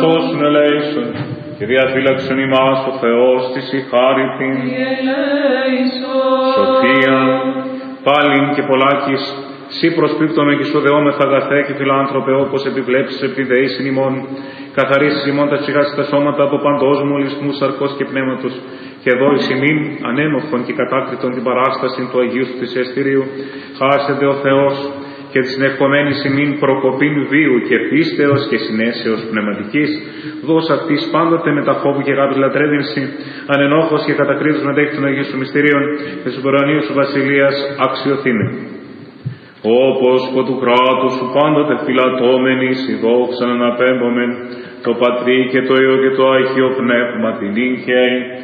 σώσουν ελέησον και διαφύλαξον ημάς ο Θεός της η χάρητη. Σοφία, πάλιν και πολλάκις, σύ προσπίπτωμε και σου δεόμεθα αγαθέ και φιλάνθρωπε, όπως επιβλέψεις επί δεήσιν ημών, καθαρίσεις ημών τα τσιγάσιτα σώματα από παντός μολυσμού σαρκός και πνεύματος, και εδώ εις ημίν ανένοχον και κατάκριτον την παράσταση του Αγίου σου θυσιαστηρίου, χάσετε ο Θεός και της συνεχομένης ημίν προκοπήν βίου και πίστεως και συνέσεως πνευματικής, δώσ' αυτής πάντοτε με τα φόβου και αγάπης λατρεύεινση, ανενόχος και κατακρίτως μετέχει των Αγίων σου μυστηρίων και του κορονίου σου βασιλείας αξιοθήνε. Όπως από του κράτους σου πάντοτε φυλατώμενοι, η δόξα να αναπέμπομεν, το Πατρί και το Υιό και το Άγιο Πνεύμα την νύχια